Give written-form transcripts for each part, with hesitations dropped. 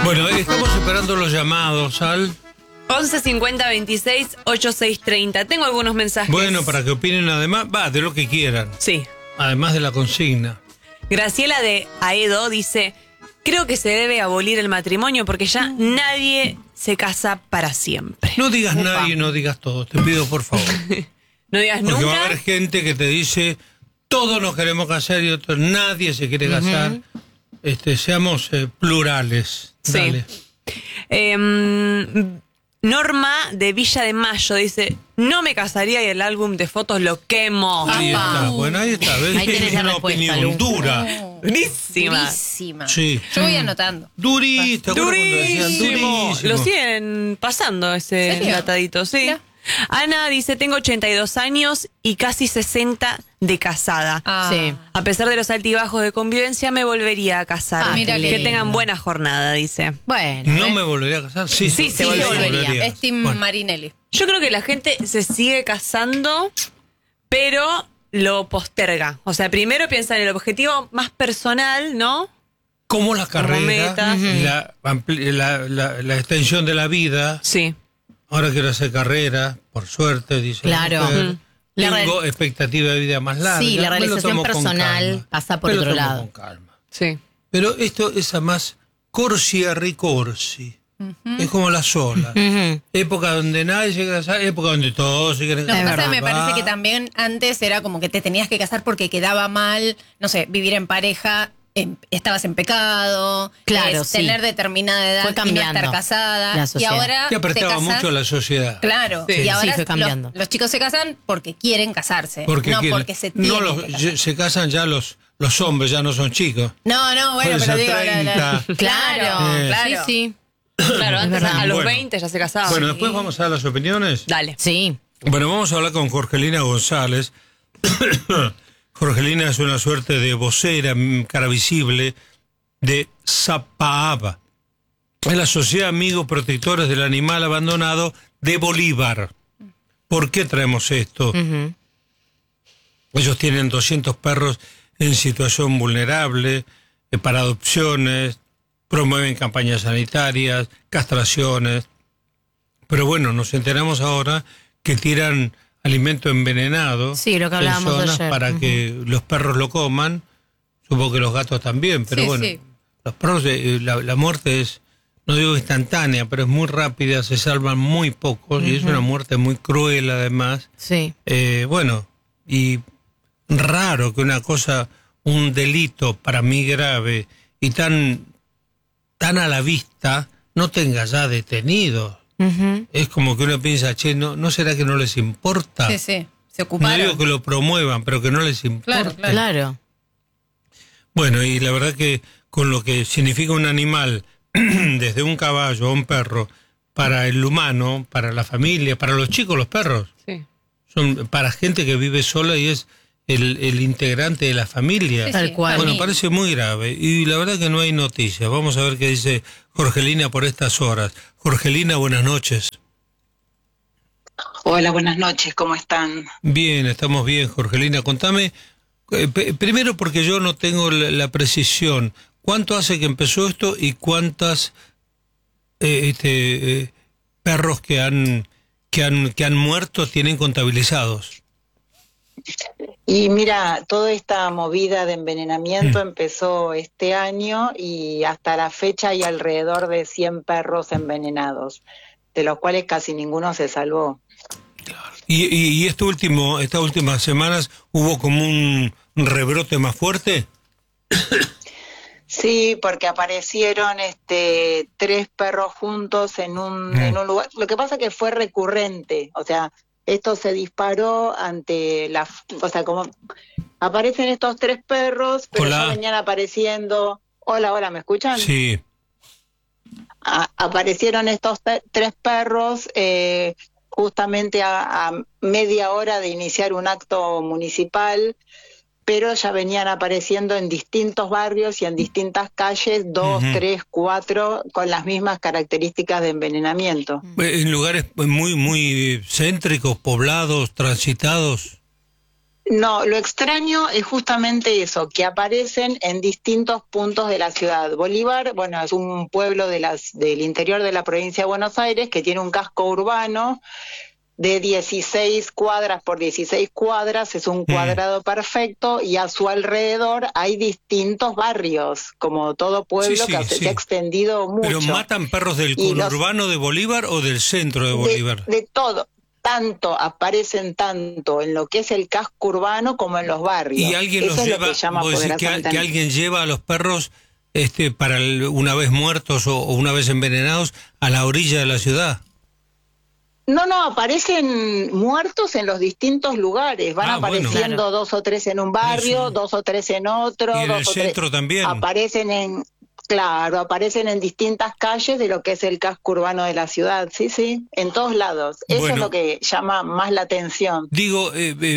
Bueno, estamos esperando los llamados al... 11 50 26 86 30. Tengo algunos mensajes. Bueno, para que opinen además, de lo que quieran. Sí. Además de la consigna. Graciela de Aedo dice: creo que se debe abolir el matrimonio porque ya nadie se casa para siempre. No digas nadie, no digas todos. Te pido por favor. No digas porque nunca. va a haber gente que te dice: todos nos queremos casar y otros nadie se quiere casar. Seamos plurales. Sí. Norma de Villa de Mayo dice: no me casaría y el álbum de fotos lo quemo. Ahí está, bueno, ahí está. ¿Ves? Ahí tenés Es la una respuesta, opinión Lu. dura. Durísima. Durísima. Sí. Yo voy anotando. Durísimo. Durísimo. Lo siguen pasando ese ¿Serio? datadito, sí. Mira. Ana dice: tengo 82 años y casi 60 de casada. Sí. A pesar de los altibajos de convivencia, me volvería a casar. Ah, mira que qué lindo. tengan buena jornada, dice. Bueno. ¿No me volvería a casar? Sí, Sí, se Sí, volvería. volvería. Es Tim Bueno. Marinelli. Yo creo que la gente se sigue casando, pero lo posterga. O sea, primero piensa en el objetivo más personal, ¿no? Como la carrera, meta. la extensión de la vida. Sí. Ahora quiero hacer carrera, por suerte, dice la Claro. mujer. La Tengo expectativa de vida más larga. Sí, la Me lo realización tomo con personal calma. pasa por Me lo otro tomo lado. con calma. Sí. Pero esto es a más corsi a ricorsi. Es como las olas. Época donde nadie se quiere casar, época donde todos se quieren Lo que casar. pasa, me Va. parece que también antes era como que te tenías que casar porque quedaba mal, no sé, vivir en pareja, estabas en pecado, Claro, sí. tener determinada edad Fue y no cambiando estar casada. la Y sociedad. ahora Que apretaba te casás, mucho a la sociedad. Claro, Sí. y ahora Sí, fue cambiando. los chicos se casan porque quieren casarse, Porque no quieren- porque se tienen no, que casar. se casan ya los hombres, ya no son chicos. No, bueno, Pues pero a digo, 30. claro, claro. Sí, Claro, antes verdad. a los Bueno. 20 ya se casaba. Bueno, después vamos a las opiniones. Dale. sí. Bueno, vamos a hablar con Jorgelina González. Jorgelina es una suerte de vocera, cara visible, de Zapaaba. Es la Sociedad Amigos Protectores del Animal Abandonado de Bolívar. ¿Por qué traemos esto? Ellos tienen 200 perros en situación vulnerable, para adopciones, promueven campañas sanitarias, castraciones. Pero bueno, nos enteramos ahora que tiran alimento envenenado Sí, lo que en hablábamos zonas ayer. para que los perros lo coman. Supongo que los gatos también, pero Sí, bueno, sí. los perros, la muerte es, no digo instantánea, pero es muy rápida, se salvan muy pocos y es una muerte muy cruel además. Sí. Bueno, y raro que una cosa, un delito para mí grave y tan a la vista, no tenga ya detenidos. Es como que uno piensa, che, ¿no será que no les importa? Sí, sí, se No ocuparon. digo que lo promuevan, pero que no les importa. Claro. Claro. Bueno, y la verdad que con lo que significa un animal, desde un caballo a un perro, para el humano, para la familia, para los chicos, los perros, Sí. son para gente que vive sola y es el integrante de la familia. Sí, Tal sí, cual. Bueno, a mí. parece muy grave y la verdad que no hay noticias. Vamos a ver qué dice Jorgelina por estas horas. Jorgelina, buenas noches. Hola, buenas noches, ¿cómo están? Bien, estamos bien, Jorgelina. Contame, primero porque yo no tengo la precisión, ¿cuánto hace que empezó esto y cuántas perros que han muerto tienen contabilizados? Y mira, toda esta movida de envenenamiento empezó este año y hasta la fecha hay alrededor de 100 perros envenenados, de los cuales casi ninguno se salvó. ¿Y estas últimas semanas hubo como un rebrote más fuerte? Sí, porque aparecieron 3 perros juntos en un lugar. Lo que pasa que fue recurrente, o sea, esto se disparó ante o sea, como aparecen estos 3 perros, pero Hola. ya venían apareciendo. Hola, ¿me escuchan? Sí. Aparecieron estos 3 perros justamente a media hora de iniciar un acto municipal, pero ya venían apareciendo en distintos barrios y en distintas calles, 2, 3, 4, con las mismas características de envenenamiento. En lugares muy céntricos, poblados, transitados. No, lo extraño es justamente eso, que aparecen en distintos puntos de la ciudad. Bolívar, bueno, es un pueblo del interior de la provincia de Buenos Aires que tiene un casco urbano de 16 cuadras por 16 cuadras, es un cuadrado perfecto, y a su alrededor hay distintos barrios, como todo pueblo que se ha extendido mucho. ¿Pero matan perros del conurbano de Bolívar o del centro de Bolívar? De todo. Aparecen tanto en lo que es el casco urbano como en los barrios. ¿Y alguien los lleva, vos decís que alguien lleva a los perros para una vez muertos o una vez envenenados a la orilla de la ciudad? No, aparecen muertos en los distintos lugares, van apareciendo, bueno, 2 o 3 en un barrio, 2 o 3 en otro. Y en el centro también. Aparecen en distintas calles de lo que es el casco urbano de la ciudad, sí, en todos lados. Eso es lo que llama más la atención. Digo,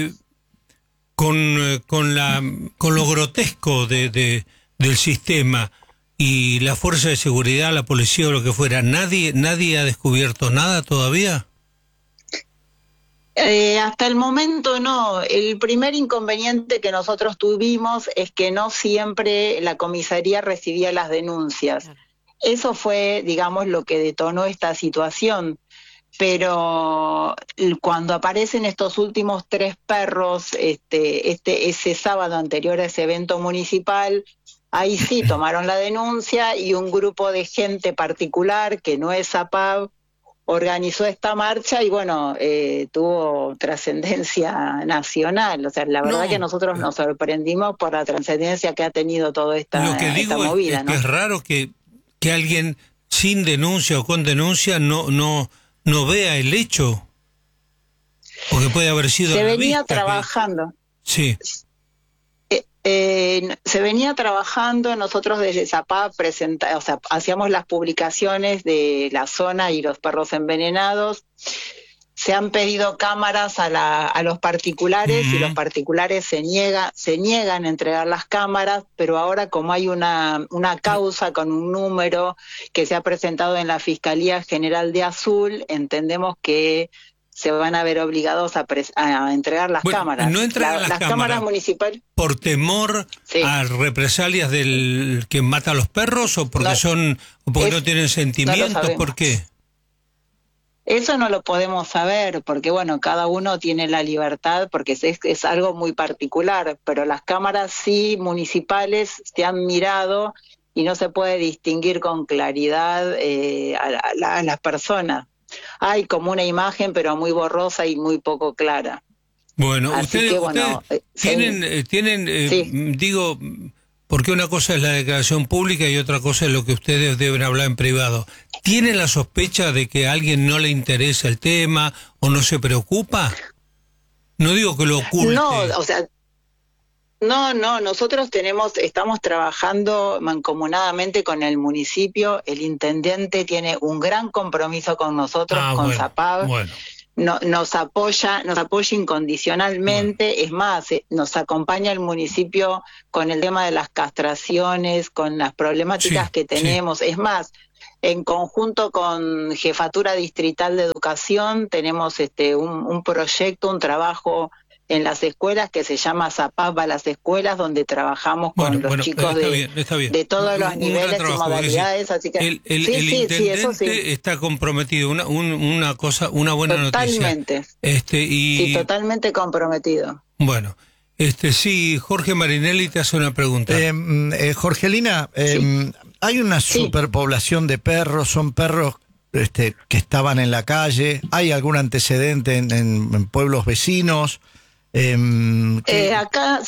con lo grotesco del sistema y la fuerza de seguridad, la policía o lo que fuera, ¿nadie ha descubierto nada todavía? Hasta el momento no. El primer inconveniente que nosotros tuvimos es que no siempre la comisaría recibía las denuncias. Eso fue, digamos, lo que detonó esta situación. Pero cuando aparecen estos últimos 3 perros, ese sábado anterior a ese evento municipal, ahí sí tomaron la denuncia y un grupo de gente particular, que no es APAV, organizó esta marcha y bueno, tuvo trascendencia nacional. O sea, la verdad que nosotros nos sorprendimos por la trascendencia que ha tenido toda esta movida. Lo que digo es que es raro que alguien sin denuncia o con denuncia no vea el hecho, porque puede haber sido se venía trabajando. Sí. Se venía trabajando, nosotros desde Zapá hacíamos las publicaciones de la zona y los perros envenenados. Se han pedido cámaras a los particulares y los particulares se niegan a entregar las cámaras, pero ahora como hay una causa con un número que se ha presentado en la Fiscalía General de Azul, entendemos que se van a ver obligados a entregar las cámaras. No entregan las cámaras municipales. ¿Por temor a represalias del que mata a los perros o porque no tienen sentimientos? ¿Por qué? Eso no lo podemos saber, porque bueno, cada uno tiene la libertad, porque es algo muy particular, pero las cámaras municipales se han mirado y no se puede distinguir con claridad a las personas. Hay como una imagen, pero muy borrosa y muy poco clara. Bueno, ustedes tienen digo, porque una cosa es la declaración pública y otra cosa es lo que ustedes deben hablar en privado. ¿Tienen la sospecha de que a alguien no le interesa el tema o no se preocupa? No digo que lo oculte. No, nosotros estamos trabajando mancomunadamente con el municipio. El intendente tiene un gran compromiso con nosotros, con Zapab. Bueno. Nos apoya incondicionalmente. Es más, nos acompaña el municipio con el tema de las castraciones, con las problemáticas que tenemos. Es más, en conjunto con Jefatura Distrital de Educación tenemos un proyecto, un trabajo en las escuelas que se llama Zapab a las escuelas, donde trabajamos con los chicos de todos los niveles y modalidades. Así que el intendente está comprometido, una buena totalmente. Noticia. Totalmente comprometido. Bueno, Jorge Marinelli te hace una pregunta. Jorgelina, hay una superpoblación de perros, son perros que estaban en la calle, ¿hay algún antecedente en pueblos vecinos? Acá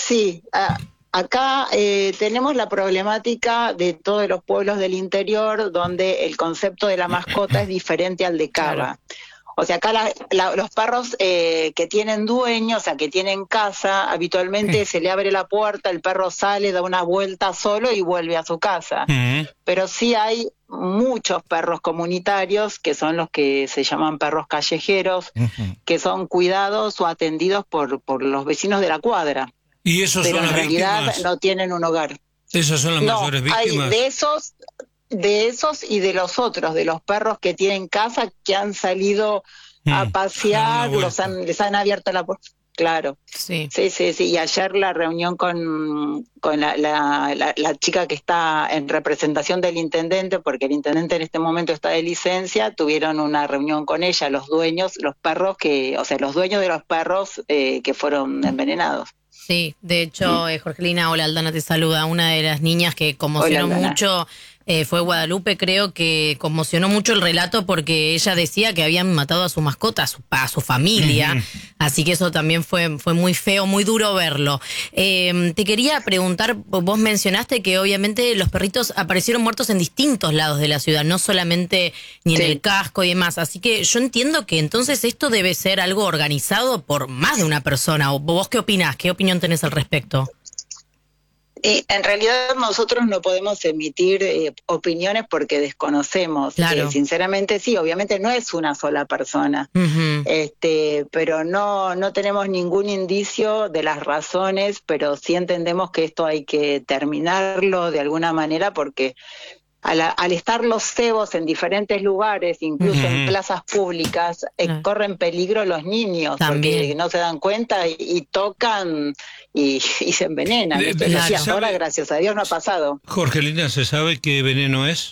tenemos la problemática de todos los pueblos del interior, donde el concepto de la mascota es diferente al de Cava. Claro. O sea, acá los perros que tienen dueño, o sea, que tienen casa, habitualmente se le abre la puerta, el perro sale, da una vuelta solo y vuelve a su casa. Pero sí hay muchos perros comunitarios, que son los que se llaman perros callejeros, que son cuidados o atendidos por los vecinos de la cuadra. ¿Y esos pero son las víctimas? Pero en realidad no tienen un hogar. ¿Esas son las mayores víctimas? Hay de esos y de los otros, de los perros que tienen casa, que han salido a pasear, les han abierto la puerta. claro. Sí. Sí. Y ayer la reunión con la chica que está en representación del intendente, porque el intendente en este momento está de licencia, tuvieron una reunión con ella, los dueños de los perros que fueron envenenados. Sí, de hecho, Jorgelina, hola, Aldana te saluda. Una de las niñas que conmocionó Hola, Aldana. mucho fue Guadalupe, creo que conmocionó mucho el relato porque ella decía que habían matado a su mascota, a su familia, así que eso también fue muy feo, muy duro verlo. Te quería preguntar, vos mencionaste que obviamente los perritos aparecieron muertos en distintos lados de la ciudad, no solamente ni en el casco y demás, así que yo entiendo que entonces esto debe ser algo organizado por más de una persona. ¿O vos qué opinás? ¿Qué opinión tenés al respecto? En realidad nosotros no podemos emitir opiniones porque desconocemos. Claro. Sinceramente sí, obviamente no es una sola persona, pero no tenemos ningún indicio de las razones, pero sí entendemos que esto hay que terminarlo de alguna manera porque al estar los cebos en diferentes lugares, incluso en plazas públicas, corren peligro los niños También. porque no se dan cuenta y tocan y se envenenan. Claro. Hasta ahora, gracias a Dios, no ha pasado. Jorgelina, ¿se sabe qué veneno es?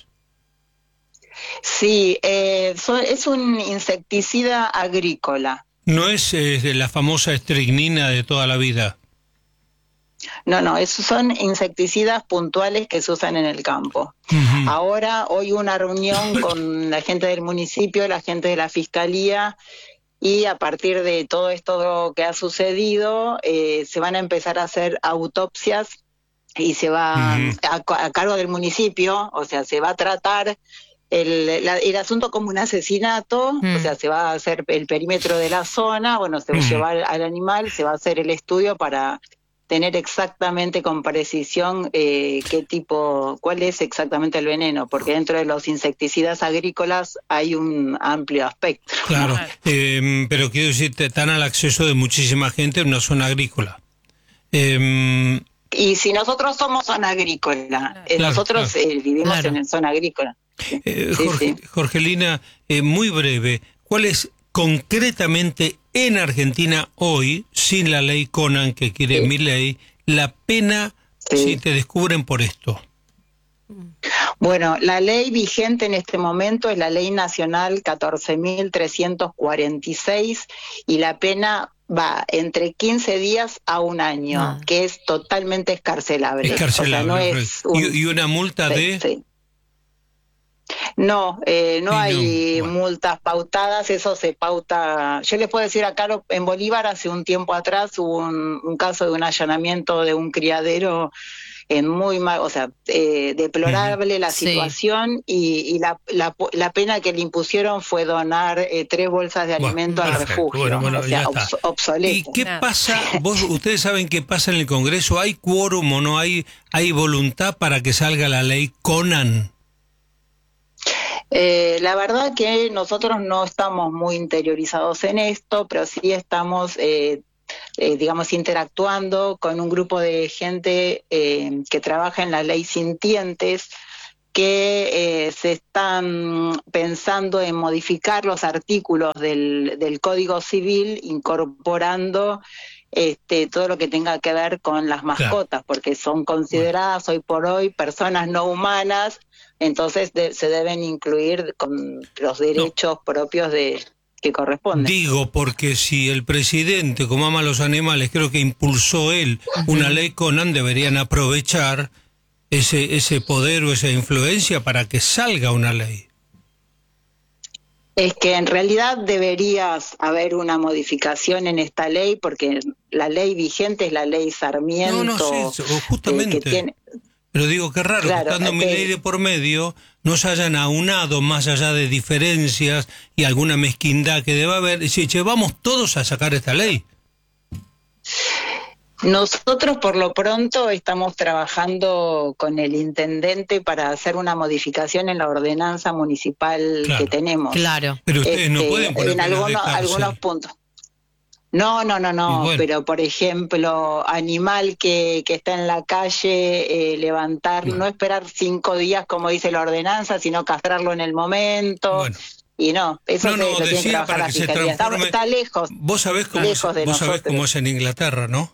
Sí, es un insecticida agrícola. No es de la famosa estricnina de toda la vida. No, esos son insecticidas puntuales que se usan en el campo. Ahora, hoy una reunión con la gente del municipio, la gente de la fiscalía, y a partir de todo esto que ha sucedido, se van a empezar a hacer autopsias y se va a cargo del municipio, o sea, se va a tratar el asunto como un asesinato, o sea, se va a hacer el perímetro de la zona, bueno, se va a llevar al animal, se va a hacer el estudio para tener exactamente con precisión cuál es exactamente el veneno, porque dentro de los insecticidas agrícolas hay un amplio espectro. Claro, pero quiero decir, están al acceso de muchísima gente en una zona agrícola. Y si nosotros somos zona agrícola, nosotros vivimos en zona agrícola. Jorgelina, muy breve, ¿cuál es concretamente en Argentina hoy, sin la ley Conan que quiere Milei, la pena si te descubren por esto? Bueno, la ley vigente en este momento es la Ley Nacional 14.346 y la pena va entre 15 días a un año, que es totalmente escarcelable. Escarcelable. O sea, no es ¿Y una multa de...? Sí. No hay multas pautadas, eso se pauta. Yo les puedo decir acá en Bolívar hace un tiempo atrás hubo un caso de un allanamiento de un criadero en muy mal, o sea, deplorable la situación y la pena que le impusieron fue donar 3 bolsas de alimento al refugio, o sea, obsoleto. ¿Y qué pasa? Ustedes saben qué pasa en el Congreso, ¿hay quórum o no hay voluntad para que salga la ley Conan? La verdad que nosotros no estamos muy interiorizados en esto, pero sí estamos, digamos, interactuando con un grupo de gente que trabaja en la ley sintientes, que se están pensando en modificar los artículos del Código Civil, incorporando todo lo que tenga que ver con las mascotas, porque son consideradas hoy por hoy personas no humanas, entonces se deben incluir con los derechos propios que corresponden. Digo, porque si el presidente, como ama a los animales, creo que impulsó él una ley Conan, deberían aprovechar ese poder o esa influencia para que salga una ley. Es que en realidad debería haber una modificación en esta ley, porque la ley vigente es la ley Sarmiento. No, sí, justamente. Pero digo, qué raro, claro, estando mi ley de por medio, no se hayan aunado más allá de diferencias y alguna mezquindad que deba haber, y si vamos todos a sacar esta ley. Nosotros por lo pronto estamos trabajando con el intendente para hacer una modificación en la ordenanza municipal que tenemos. Claro. Pero ustedes no pueden poner en algunos puntos. No, bueno. Pero por ejemplo, animal que está en la calle, levantar, no esperar 5 días como dice la ordenanza, sino castrarlo en el momento. Y no, eso No, lo tiene que decía trabajar para la que se Fiscalía. transforme. Está lejos. Vos sabés cómo, lejos de vos sabés nosotros. cómo es en Inglaterra, ¿no?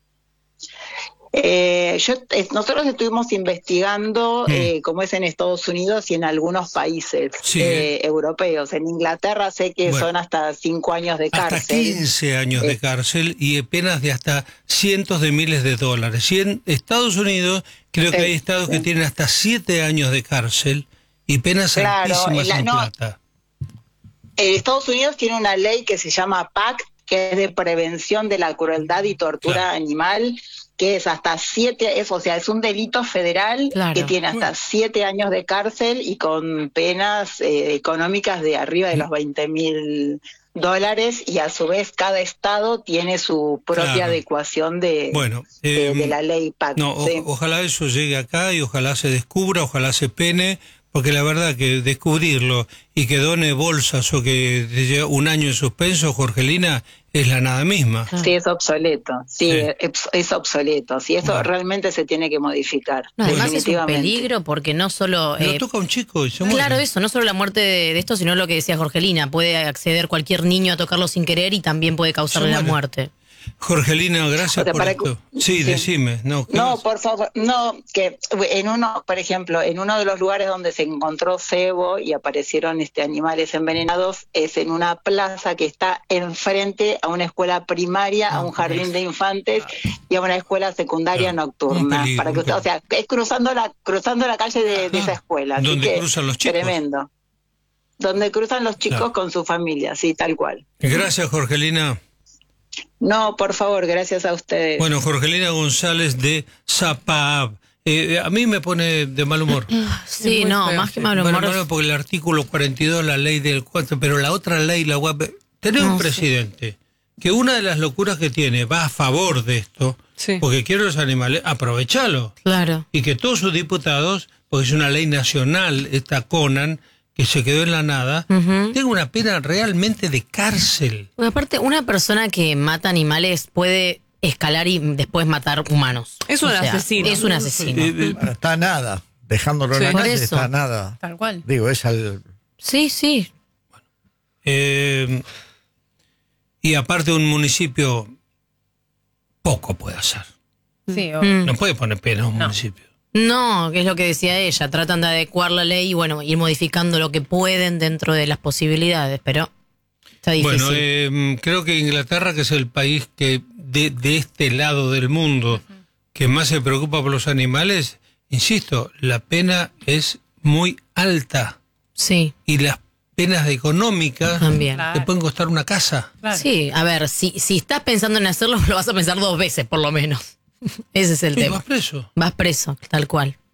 Nosotros estuvimos investigando cómo es en Estados Unidos y en algunos países Sí. europeos. En Inglaterra sé que Bueno, son hasta 5 años de cárcel. Hasta 15 años de cárcel y penas de hasta cientos de miles de dólares. Y en Estados Unidos creo que hay estados que tienen hasta 7 años de cárcel y penas Claro, altísimas en no, plata. Estados Unidos tiene una ley que se llama PACT, que es de prevención de la crueldad y tortura animal, que es hasta 7, o sea, es un delito federal Claro. que tiene hasta 7 años de cárcel y con penas económicas de arriba de los $20,000, y a su vez cada estado tiene su propia Claro. adecuación de la ley PACT. No, ¿sí? ojalá eso llegue acá y ojalá se descubra, ojalá se pene, porque la verdad que descubrirlo y que done bolsas o que lleve un año en suspenso, Jorgelina, es la nada misma. Sí, es obsoleto. Sí, Sí. es obsoleto. Sí, eso realmente se tiene que modificar. No, además es un definitivamente. peligro porque no solo... Lo toca un chico y se muere. Claro, eso, no solo la muerte de esto, sino lo que decía Jorgelina. Puede acceder cualquier niño a tocarlo sin querer y también puede causarle Se la muere. muerte. Jorgelina, gracias O sea, por para esto. que- Sí, sí. decime. No, Por favor, no, que en uno, por ejemplo, en uno de los lugares donde se encontró cebo y aparecieron animales envenenados es en una plaza que está enfrente a una escuela primaria, a un jardín de infantes y a una escuela secundaria Claro, nocturna. un peligro, Para que usted, un o sea, es cruzando la calle de esa escuela. Así donde que, cruzan los chicos. tremendo. Donde cruzan los chicos Claro. con su familia, sí, tal cual. Gracias, Jorgelina. No, por favor, gracias a ustedes. Bueno, Jorgelina González de Zapaab. A mí me pone de mal humor. Sí, muy no, feo, más sí. que mal Bueno, humor. bueno, porque el artículo 42, la ley del 4, pero la otra ley, la UAP, tenés un presidente que una de las locuras que tiene va a favor de esto, Sí. porque quiere los animales, aprovechalo. Claro. Y que todos sus diputados, porque es una ley nacional, esta Conan, que se quedó en la nada, tenga una pena realmente de cárcel. Bueno, aparte, una persona que mata animales puede escalar y después matar humanos. Es un asesino. Es un asesino. Bueno, está a nada. Dejándolo en Sí. la Por calle eso. está a nada. Tal cual. Digo, es al... Sí, sí. Y aparte un municipio, poco puede hacer. Sí, No puede poner pena a un municipio. No, que es lo que decía ella. Tratan de adecuar la ley y, bueno, ir modificando lo que pueden dentro de las posibilidades, pero está difícil. Bueno, creo que Inglaterra, que es el país que de este lado del mundo que más se preocupa por los animales, insisto, la pena es muy alta Sí, y las penas económicas también. Claro. te pueden costar una casa. claro. Sí, a ver, si estás pensando en hacerlo, lo vas a pensar 2 veces, por lo menos. Ese es el Sí, tema. vas preso. Vas preso, tal cual.